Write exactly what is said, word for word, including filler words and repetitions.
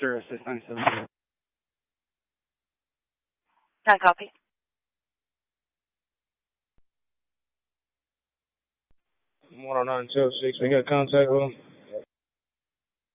after a six nine seven. Con copy. one oh nine two oh six, we got contact with him.